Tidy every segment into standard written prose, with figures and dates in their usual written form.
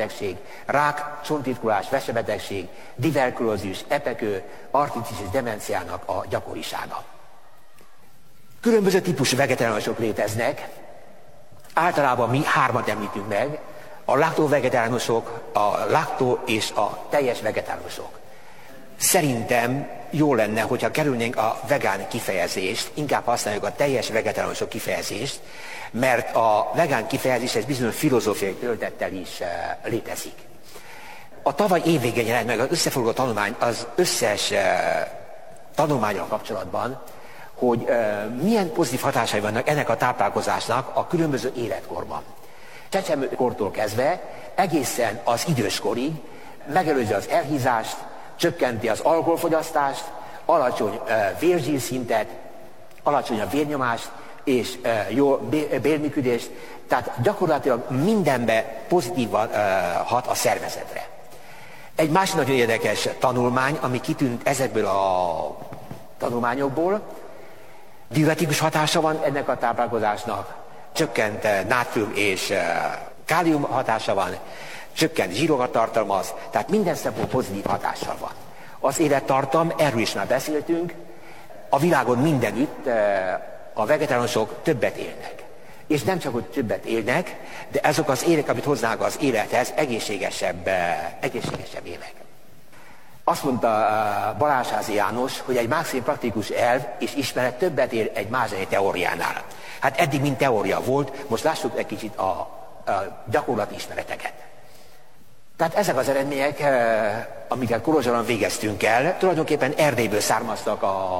betegség, rák, csontritkulás, vesebetegség, diverkulózis, epekő, artritis és demenciának a gyakorisága. Különböző típusú vegetariánusok léteznek, általában mi 3 említünk meg, a laktóvegetariánusok, a laktó és a teljes vegetariánusok. Szerintem jó lenne, hogyha kerülnénk a vegán kifejezést, inkább használjuk a teljes vegetariánusok kifejezést, mert a vegán kifejezés ez bizonyos filozófiai töltettel is létezik. A tavaly évvégén jelent meg az összefoglaló tanulmány az összes tanulmánnyal kapcsolatban, hogy milyen pozitív hatásai vannak ennek a táplálkozásnak a különböző életkorban. Csecsemőkortól kezdve egészen az időskorig megelőzi az elhízást, csökkenti az alkoholfogyasztást, alacsony vérzsírszintet, alacsony a vérnyomást és jó bélműködést, tehát gyakorlatilag mindenbe pozitívan hat a szervezetre. Egy másik nagyon érdekes tanulmány, ami kitűnt ezekből a tanulmányokból, diuretikus hatása van ennek a táplálkozásnak, csökkent nátrium és kálium hatása van, csökkent zsírokat tartalmaz, tehát minden szempont pozitív hatással van. Az élettartam, erről is már beszéltünk, a világon mindenütt a vegetariánusok többet élnek. És nem csak, hogy többet élnek, de azok az évek, amit hoznak az élethez, egészségesebb évek. Azt mondta Balázsházi János, hogy egy Marxian praktikus elv és ismeret többet ér egy mázsányi teóriánál. Hát eddig mind teória volt, most lássuk egy kicsit a gyakorlati ismereteket. Tehát ezek az eredmények, amiket Kolozsváron végeztünk el, tulajdonképpen Erdélyből származtak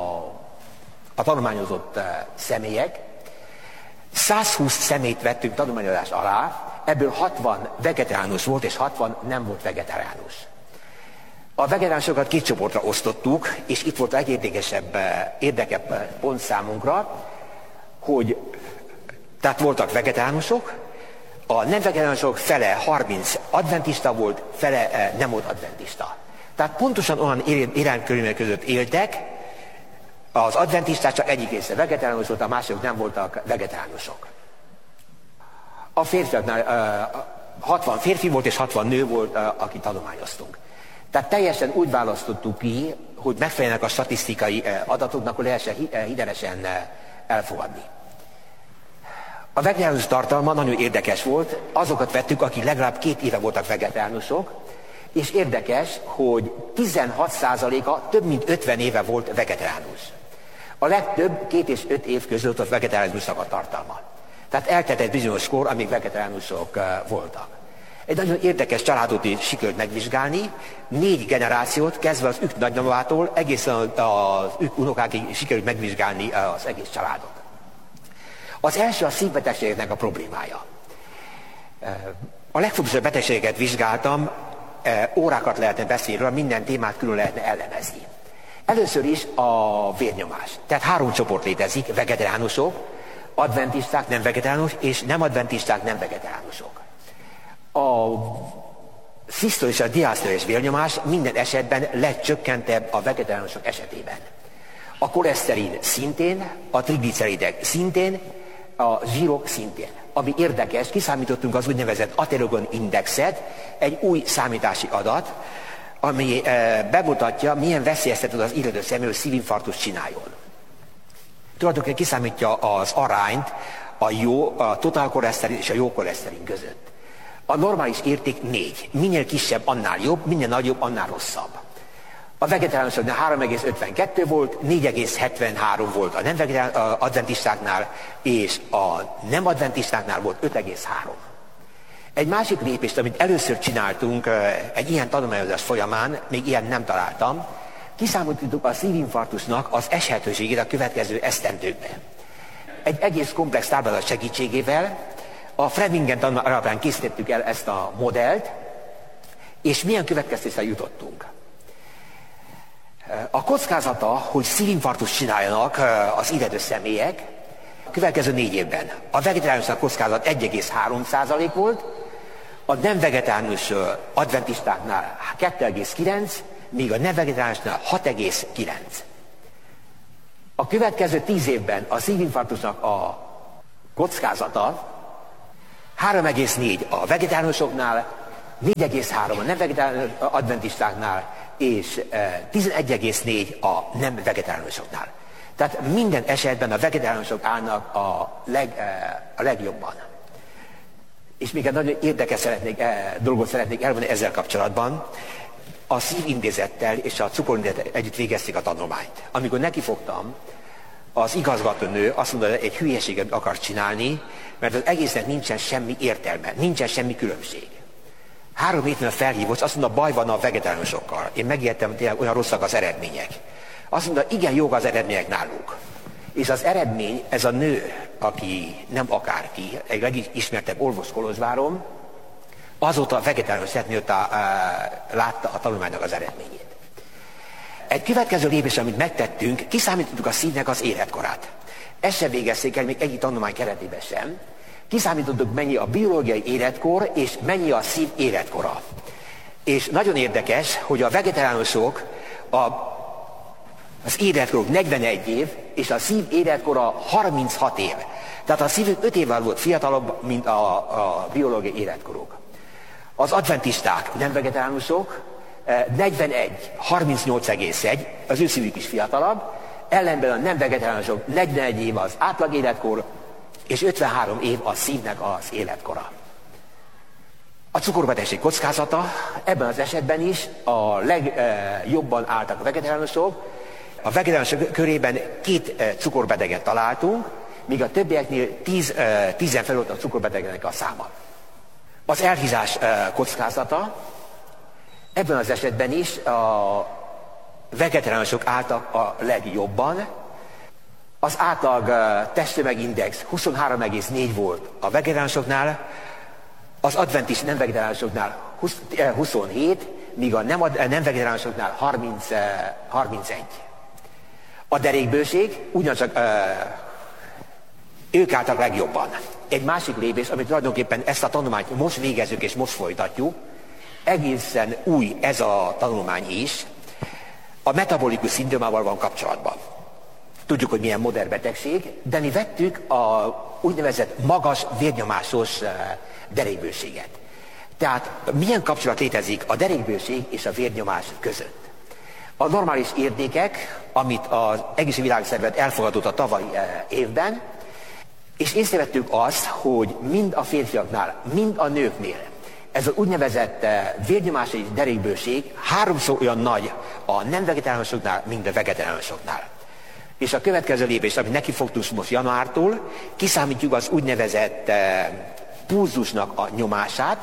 a tanulmányozott személyek. 120 személyt vettünk tanulmányozás alá, ebből 60 vegetariánus volt, és 60 nem volt vegetariánus. A vegetáriánusokat 2 csoportra osztottuk, és itt volt a legérdekesebb pont számunkra, hogy tehát voltak vegetariánusok, a nem vegetariánusok fele 30 adventista volt, fele nem volt adventista. Tehát pontosan olyan életkörülmények között éltek, az adventisták csak egyik része vegetariánus volt, a másikok nem voltak vegetariánusok. A férfiaknál 60 férfi volt és 60 nő volt, akit tanulmányoztunk. Tehát teljesen úgy választottuk ki, hogy megfeleljenek a statisztikai adatoknak, hogy lehessen hitelesen elfogadni. A vegetariánus tartalma nagyon érdekes volt, azokat vettük, akik legalább 2 éve voltak vegetariánusok, és érdekes, hogy 16%-a több mint 50 éve volt vegetariánus. A legtöbb 2 és 5 év között a vegetariánusnak a tartalma. Tehát eltelt egy bizonyos kor, amíg vegetariánusok voltak. Egy nagyon érdekes családot is sikerült megvizsgálni, 4 generációt, kezdve az ők nagymamától, egészen az ők unokákig sikerült megvizsgálni az egész családot. Az első a szívbetegségeknek a problémája. A legfontosabb betegségeket vizsgáltam, órákat lehetne beszélni róla, minden témát külön lehetne elemezni. Először is a vérnyomás. Tehát 3 csoport létezik, vegetariánusok, adventisták, nem vegetariánus, és nem adventisták, nem vegetariánusok. A szisztol és a diasztolis vérnyomás minden esetben legcsökkentebb a vegetariánusok esetében. A koleszterin szintén, a trigliceridek szintén, a zsírok szintén. Ami érdekes, kiszámítottunk az úgynevezett aterogon indexet, egy új számítási adat, ami bemutatja, milyen veszélyeztető az illető személy, hogy szívinfarktust csináljon. Tulajdonképpen kiszámítja az arányt a totál koleszterin és a jó koleszterin között. A normális érték 4. Minél kisebb, annál jobb, minél nagyobb, annál rosszabb. A vegetariánusoknál 3,52 volt, 4,73 volt a nem adventistáknál, és a nem adventistáknál volt 5,3. Egy másik lépést, amit először csináltunk egy ilyen tanulmányozás folyamán, még ilyen nem találtam, kiszámoltuk a szívinfarktusnak az eshetőségét a következő esztendőkben. Egy egész komplex táblázat segítségével a Framingham tanulmány alapján készítettük el ezt a modellt, és milyen következtetésre jutottunk. A kockázata, hogy szívinfarktust csináljanak az illető személyek, a következő 4 évben. A vegetariánusnak kockázat 1,3% volt, a nem vegetariánus adventistáknál 2,9, míg a nem vegetariánusnál 6,9. A következő 10 évben a szívinfarktusnak a kockázata 3,4 a vegetariánusoknál, 4,3 a nem vegetáriánus adventistáknál, és 11,4 a nem vegetáriánusoknál. Tehát minden esetben a vegetáriánusok állnak a legjobban. És még egy nagyon érdekes dolgot szeretnék elmondani ezzel kapcsolatban. A Szívintézettel és a Cukorintézettel együtt végezték a tanulmányt. Amikor nekifogtam, az igazgatónő azt mondta, hogy egy hülyeséget akar csinálni, mert az egésznek nincsen semmi értelme, nincsen semmi különbség. 3 héten felhívott, azt mondta, baj van a vegetáriánusokkal. Én megijedtem, tényleg olyan rosszak az eredmények. Azt mondta, igen, jók az eredmények náluk. És az eredmény, ez a nő, aki nem akárki, egy legismertebb orvos Kolozsváron, azóta a vegetáriánus lett, mióta látta a tanulmánynak az eredményét. Egy következő lépés, amit megtettünk, kiszámítottuk a szívnek az életkorát. Ezt sem végezték el még egyik tanulmány keretében sem. Kiszámítottuk, mennyi a biológiai életkor, és mennyi a szív életkora. És nagyon érdekes, hogy a vegetáriánusok az életkoruk 41 év, és a szív életkora 36 év. Tehát a szívük 5 évvel volt fiatalabb, mint a biológiai életkoruk. Az adventisták, nem vegetáriánusok, 41, 38,1, az ő szívük is fiatalabb, ellenben a nem vegetáriánusok 41 év az átlag életkor, és 53 év a szívnek az életkora. A cukorbetegség kockázata ebben az esetben is a legjobban álltak a vegetáriánusok. A vegetáriánusok körében 2 cukorbeteget találtunk, míg a többieknél 10 felül a cukorbetegeknek a száma. Az elhízás kockázata ebben az esetben is a vegetáriánusok álltak a legjobban. Az átlag testtömegindex 23,4 volt a vegetáriánusoknál, az adventis nem vegetáriánusoknál 27, míg a nem vegetáriánusoknál 31. A derékbőség ugyancsak ők álltak legjobban. Egy másik lépés, amit tulajdonképpen ezt a tanulmányt most végezzük és most folytatjuk, egészen új ez a tanulmány is, a metabolikus szindrómával van kapcsolatban. Tudjuk, hogy milyen modern betegség, de mi vettük a úgynevezett magas vérnyomásos derékbőséget. Tehát milyen kapcsolat létezik a derékbőség és a vérnyomás között? A normális értékek, amit az Egészségügyi Világszervezet elfogadott a tavalyi évben, és észrevettük azt, hogy mind a férfiaknál, mind a nőknél ez az úgynevezett vérnyomás és derékbőség 3-szor olyan nagy a nem vegetáriánusoknál, mint a vegetáriánusoknál. És a következő lépés, amit neki fogtunk most januártól, kiszámítjuk az úgynevezett pulzusnak a nyomását,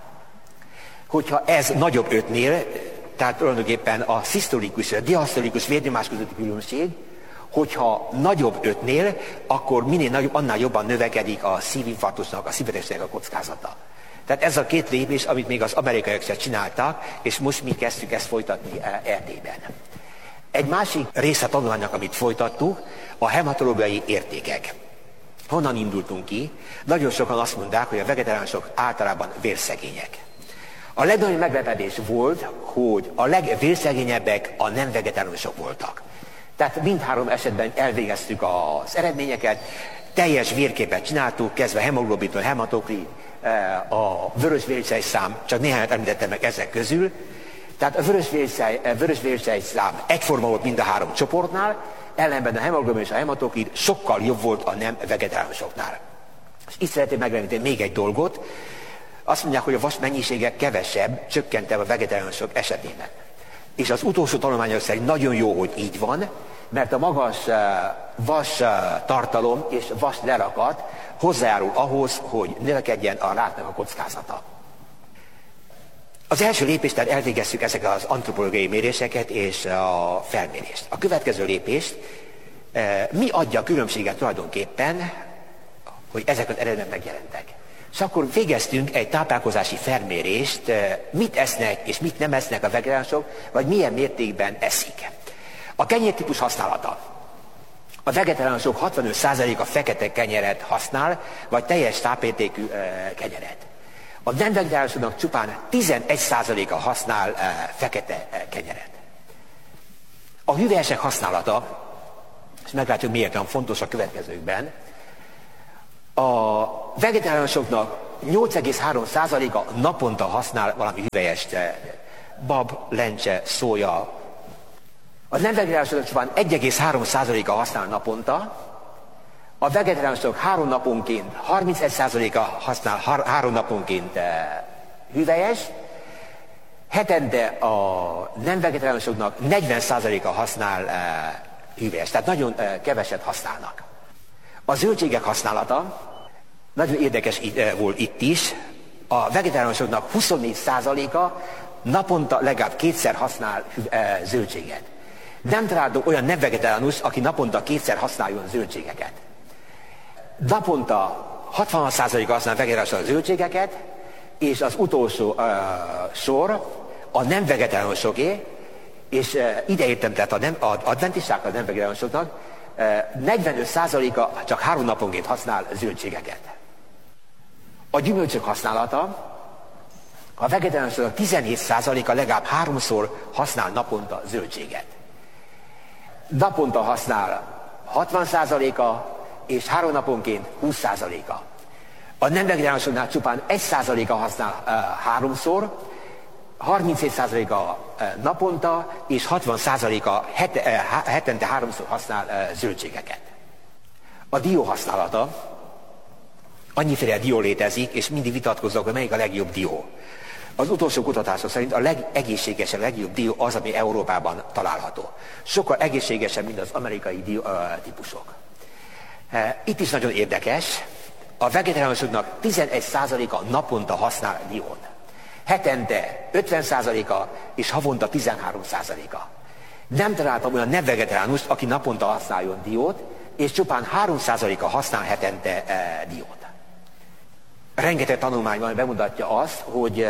hogyha ez nagyobb 5-nél, tehát tulajdonképpen a szisztolikus és a diasztolikus vérnyomás közötti különbség, hogyha nagyobb 5-nél, akkor minél nagyobb, annál jobban növekedik a szívinfarktusnak, a szívbetegségnek a kockázata. Tehát ez a 2 lépés, amit még az amerikaiak sem csináltak, és most mi kezdtük ezt folytatni RT-ben. Egy másik része a tanulmánynak, amit folytattuk, a hematológiai értékek. Honnan indultunk ki? Nagyon sokan azt mondták, hogy a vegetáriánusok általában vérszegények. A legnagyobb meglepetés volt, hogy a legvérszegényebbek a nem vegetáriánusok voltak. Tehát mindhárom esetben elvégeztük az eredményeket, teljes vérképet csináltuk, kezdve hemoglobintól, hematokrit, a vörös vércellszám, csak néhányat említettem meg ezek közül. Tehát a vörös vércellszám egyforma volt mind a 3 csoportnál, ellenben a hemoglobin és a hematokrit sokkal jobb volt a nem vegetáriánusoknál. És itt szeretném megemlíteni még egy dolgot. Azt mondják, hogy a vas mennyisége kevesebb, csökkentebb a vegetáriánusok esetében. És az utolsó tanulmányok szerint nagyon jó, hogy így van, mert a magas vas tartalom és vas lerakat hozzájárul ahhoz, hogy növekedjen a ráknak a kockázata. Az első lépést, tehát elvégeztük ezeket az antropológiai méréseket és a felmérést. A következő lépést, mi adja a különbséget tulajdonképpen, hogy ezek az eredmények megjelentek. És akkor végeztünk egy táplálkozási felmérést, mit esznek és mit nem esznek a vegetáriánusok, vagy milyen mértékben eszik. A kenyértípus használata. A vegetáriánusok 65%-a fekete kenyeret használ, vagy teljes tápértékű kenyeret. A nem vegetáriánusoknak csupán 11%-a használ fekete kenyeret. A hüvelyesek használata, és meglátjuk miért olyan fontos a következőkben, a vegetáriánusoknak 8,3%-a naponta használ valami hüvelyest, bab, lencse, szója. A nem vegetáriánusoknak csupán 1,3%-a használ naponta, a vegetáriánusok 3 naponként, 31%-a használ 3 naponként hüvelyes, hetente a nem vegetáriánusoknak 40%-a használ hüvelyes, tehát nagyon keveset használnak. A zöldségek használata nagyon érdekes volt itt is. A vegetáriánusoknak 24%-a naponta legalább 2-szer használ zöldséget. Nem találtunk olyan nem vegetáriánus, aki naponta 2-szer használjon zöldségeket. Naponta 66%-a használ vegetáriánusok zöldségeket, és az utolsó sor a nem vegetáriánusoké, és ide értem, tehát az adventisták a nem vegetáriánusoknak 45%-a csak 3 naponként használ zöldségeket. A gyümölcsök használata, a vegetáriánusoknak 17%-a legalább 3-szor használ naponta zöldséget. Naponta használ 60%-a, és 3 naponként 20%-a. A nem vegetáriánusoknál csupán 1%-a használ 3-szor, 37%-a naponta, és 60%-a hetente 3-szor használ zöldségeket. A dió használata, annyiféle dió létezik, és mindig vitatkoznak, hogy melyik a legjobb dió. Az utolsó kutatások szerint a legegészségesebb, legjobb dió az, ami Európában található. Sokkal egészségesebb, mint az amerikai dió típusok. Itt is nagyon érdekes, a vegetáriánusoknak 11%-a naponta használ diót. Hetente 50%-a és havonta 13%-a. Nem találtam olyan nem vegetáriánust, aki naponta használjon diót, és csupán 3%-a használ hetente diót. Rengeteg tanulmány van, bemutatja azt, hogy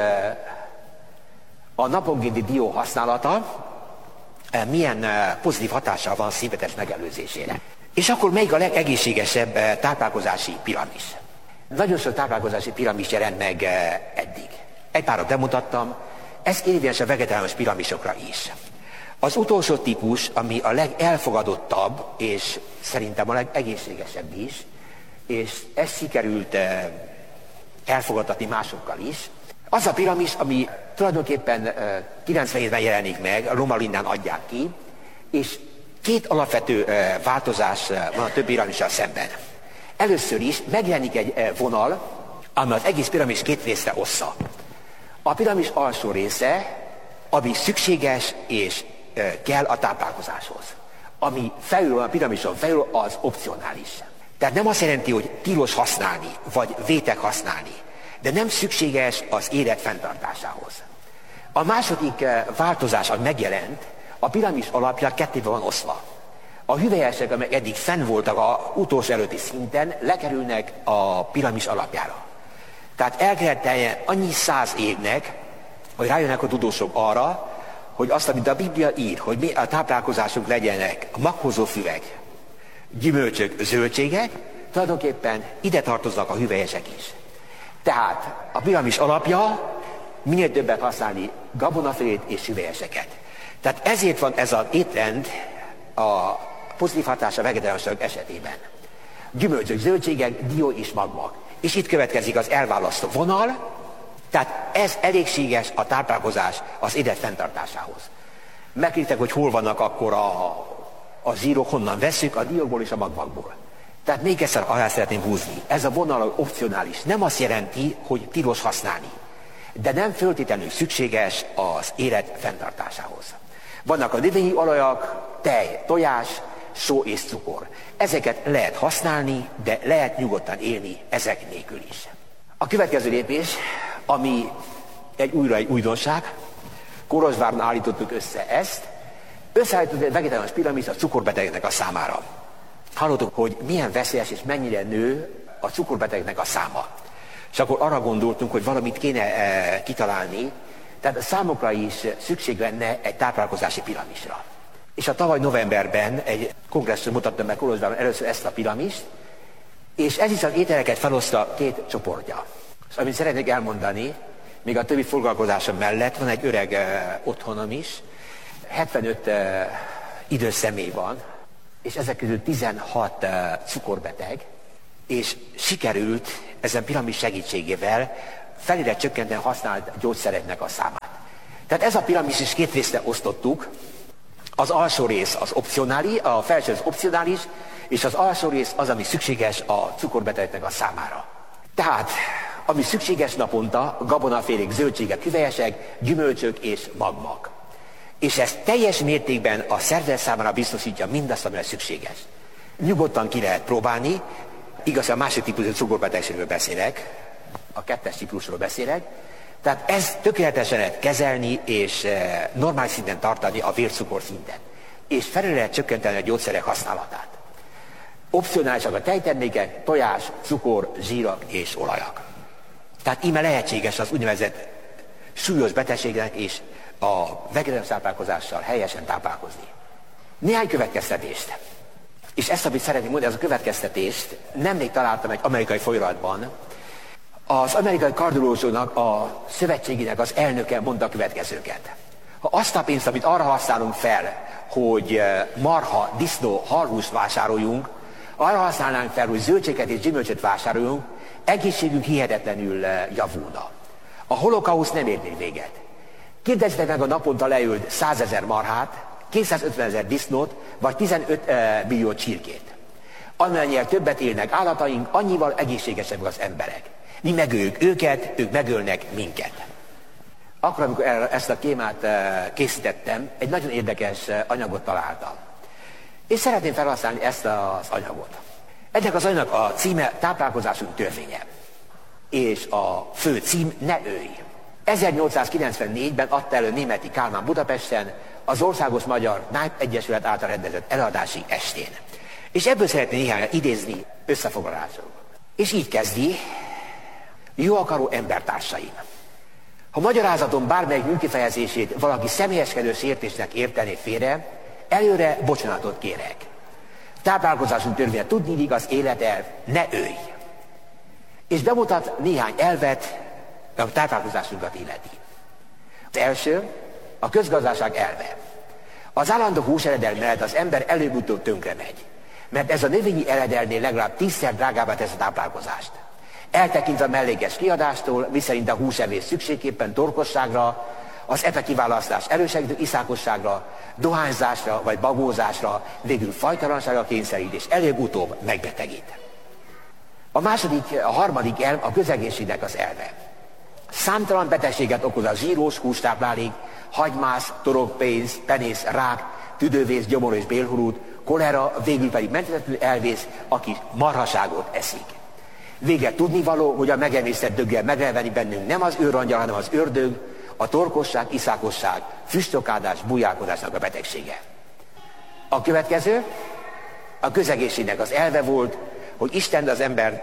a naponkénti dió használata milyen pozitív hatással van szívvetes megelőzésére. És akkor melyik a legegészségesebb táplálkozási piramis? Nagyon sok táplálkozási piramis jelent meg eddig. Egy párat bemutattam, ez érvényes a vegetáriánus piramisokra is. Az utolsó típus, ami a legelfogadottabb, és szerintem a legegészségesebb is, és ezt sikerült elfogadtatni másokkal is, az a piramis, ami tulajdonképpen 97-ben jelenik meg, a Loma Lindán adják ki, és 2 alapvető változás van a többi piramissal szemben. Először is megjelenik egy vonal, ami az egész piramis 2 részre ossza. A piramis alsó része, ami szükséges és kell a táplálkozáshoz. Ami felül a piramison felül, az opcionális. Tehát nem azt jelenti, hogy tilos használni, vagy vétek használni, de nem szükséges az élet fenntartásához. A második változás, ami megjelent, a piramis alapja 2-be van oszva. A hüvelyesek, amelyek eddig fenn voltak az utolsó előtti szinten, lekerülnek a piramis alapjára. Tehát el kellett teljen annyi 100 évnek, hogy rájönnek a tudósok arra, hogy azt, amit a Biblia ír, hogy a táplálkozások legyenek a maghozó füvek, gyümölcsök, zöldségek, tulajdonképpen ide tartoznak a hüvelyesek is. Tehát a piramis alapja minél többet használni gabonafélét és hüvelyeseket. Tehát ezért van ez az étrend a pozitív hatása vegetáriánusok esetében. Gyümölcsök, zöldségek, dió és magvak. És itt következik az elválasztó vonal, tehát ez elégséges a táplálkozás az élet fenntartásához. Megkértek, hogy hol vannak akkor a zsírok, honnan veszük, a diókból és a magvakból. Tehát még egyszer alá szeretném húzni. Ez a vonal opcionális. Nem azt jelenti, hogy tilos használni, de nem föltétlenül szükséges az élet fenntartásához. Vannak a növényi olajak, tej, tojás, só és cukor. Ezeket lehet használni, de lehet nyugodtan élni ezek nélkül is. A következő lépés, ami egy újdonság, Kolozsváron állítottuk össze ezt, összeállítottuk egy vegetáriánus piramis a cukorbetegeknek a számára. Hallottuk, hogy milyen veszélyes és mennyire nő a cukorbetegeknek a száma. És akkor arra gondoltunk, hogy valamit kéne kitalálni, tehát a számokra is szükség lenne egy táplálkozási piramisra. És a tavaly novemberben egy kongresszus mutatta meg Kolozsváron először ezt a piramist, és ez is az ételeket feloszta 2 csoportja. És amit szeretnék elmondani, még a többi foglalkozásom mellett van egy öreg otthonom is, 75 idős személy van, és ezek közül 16 cukorbeteg, és sikerült ezen piramis segítségével felére csökkenteni használt gyógyszereknek a számát. Tehát ez a piramis is két részre osztottuk. Az alsó rész az opcionális, a felső az opcionális, és az alsó rész az, ami szükséges a cukorbetegeknek a számára. Tehát, ami szükséges naponta, gabonafélék, zöldségek, hüvelyesek, gyümölcsök és magvak. És ez teljes mértékben a szervezet számára biztosítja mindazt, amire szükséges. Nyugodtan ki lehet próbálni, igaz, a másik típusú cukorbetegségről beszélek, a 2. típusról beszélek, tehát ez tökéletesen lehet kezelni és normális szinten tartani a vércukor szintet. És felül lehet csökkenteni a gyógyszerek használatát. Opcionálisak a tejtermékek, tojás, cukor, zsírak és olajak. Tehát íme lehetséges az úgynevezett súlyos betegségnek és a vegetáriánus táplálkozással helyesen táplálkozni. Néhány következtetést. És ezt, amit szeretném mondani, ez a következtetést nemrég találtam egy amerikai folyamatban. Az amerikai kardiológusoknak a szövetségének az elnöke mondta a következőket. Ha azt a pénzt, amit arra használunk fel, hogy marha, disznó, halhúst vásároljunk, arra használnánk fel, hogy zöldséget és gyümölcsöt vásároljunk, egészségünk hihetetlenül javulna. A holokauszt nem ért még véget. Kérdezzétek meg a naponta leült 100 000 marhát, 250 000 disznót, vagy 15 millió csirkét. Amennyire többet élnek állataink, annyival egészségesebbek az emberek. Mi megöljük őket, ők megölnek minket. Akkor, amikor ezt a témát készítettem, egy nagyon érdekes anyagot találtam. És szeretném felhasználni ezt az anyagot. Ennek az anyagnak a címe táplálkozásunk törvénye. És a fő cím Ne ölj. 1894-ben adta elő Németi Kálmán Budapesten az Országos Magyar Nájp Egyesület által rendezett eladási estén. És ebből szeretném néhány idézni összefoglalásról. És így kezdi: jó akaró embertársaim! Ha magyarázatom bármelyik műkifejezését valaki személyeskedő sértésnek értené félre, előre bocsánatot kérek. Táplálkozásunk törvénye tudniillik az életelv, ne ölj! És bemutat néhány elvet, a táplálkozásunkat illeti. Az első, a közgazdaság elve. Az állandó húseredel mellett az ember előbb-utóbb tönkre megy, mert ez a növényi eredelnél legalább 10-szer drágábbá tesz a táplálkozást. Eltekintve a mellékes kiadástól, miszerint a húsevés szükségképpen torkosságra, az epekiválasztás elősegítő iszákosságra, dohányzásra vagy bagózásra, végül fajtalanságra kényszerít és előbb-utóbb megbetegít. A harmadik elv a közegészségnek az elve. Számtalan betegséget okoz a zsíros hústáplálék, hagymász, torokpénz, penész, rák, tüdővész, gyomor és bélhurút, kolera, végül pedig menthetetlenül elvész, aki marhaságot eszik. Végre tudnivaló, hogy a megemésztett döggel megreveni bennünk nem az őrangyal, hanem az ördög, a torkosság, iszákosság, füstokádás, bujálkodásnak a betegsége. A következő, a közegészségnek az elve volt, hogy Isten az embert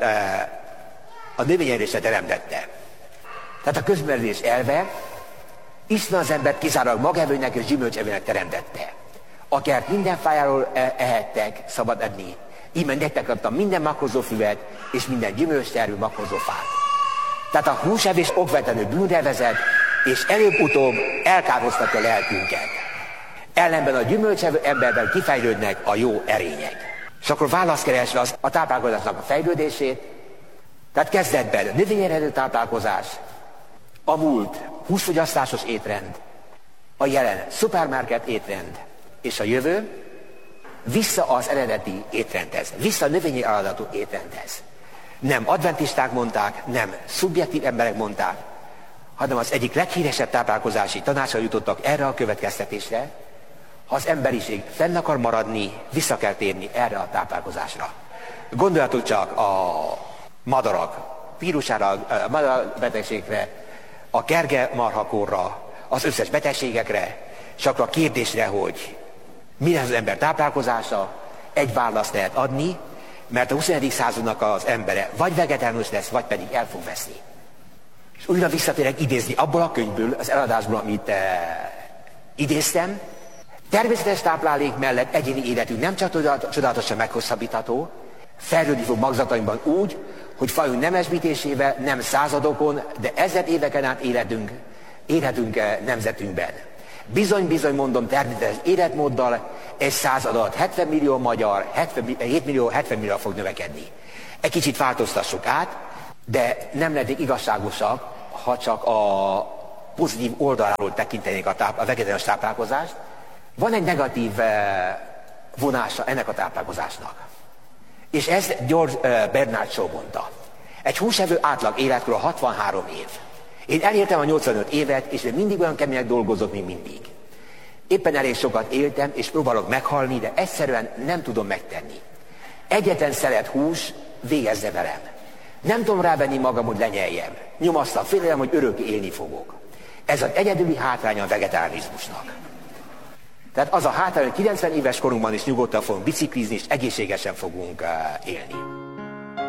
a növényerésre teremtette. Tehát a közművelés elve, Isten az embert kizárólag magevőnek és gyümölcsevőnek teremtette. A kert minden fájáról ehettek, szabad enni. Íme nektek adtam minden makrozó füvet, és minden gyümölcstermű makrozó fát. Tehát a húsevés okvetlenül bűnre vezet, és előbb-utóbb elkárhoztatja a lelkünket. Ellenben a gyümölcsevő emberben kifejlődnek a jó erények. És akkor válaszkeresve a táplálkozásnak a fejlődését, tehát kezdetben növényeredő táplálkozás, a múlt húsfogyasztásos étrend, a jelen szupermarket étrend, és a jövő vissza az eredeti étrendhez, vissza a növényi eredetű étrendhez. Nem adventisták mondták, nem szubjektív emberek mondták, hanem az egyik leghíresebb táplálkozási tanácsra jutottak erre a következtetésre: ha az emberiség fenn akar maradni, vissza kell térni erre a táplálkozásra. Gondoljatok csak a madarak vírusára, a madarbetegségre, a kerge marhakorra, az összes betegségekre, és akkor a kérdésre, hogy mi lesz az ember táplálkozása, egy választ lehet adni, mert a 21. századnak az embere vagy vegetáriánus lesz, vagy pedig el fog veszni. És újra visszatérek idézni abból a könyvből, az eladásból, amit idéztem. Természetes táplálék mellett egyéni életünk nem csak csodálatosan meghosszabbítható, fejlődni fog magzatainkban úgy, hogy fajunk nemesbítésével nem századokon, de 1000 éveken át élhetünk nemzetünkben. Bizony mondom, természetes életmóddal egy század alatt 70 millió magyar, 7 millió, 70 millió fog növekedni. Egy kicsit változtassuk át, de nem lennék igazságosak, ha csak a pozitív oldaláról tekintenénk a vegetáriánus táplálkozást. Van egy negatív vonása ennek a táplálkozásnak. És ezt George Bernard Shaw mondta. Egy húsevő átlag életkora 63 év. Én elértem a 85 évet, és még mindig olyan keményen dolgozok, mint mindig. Éppen elég sokat éltem, és próbálok meghalni, de egyszerűen nem tudom megtenni. Egyetlen szelet hús végezze velem. Nem tudom rávenni magam, hogy lenyeljem. Nyomasztal félelem, hogy örökké élni fogok. Ez az egyedüli hátránya a vegetariánizmusnak. Tehát az a hátrány, hogy 90 éves korunkban is nyugodtan fogunk biciklizni, és egészségesen fogunk élni.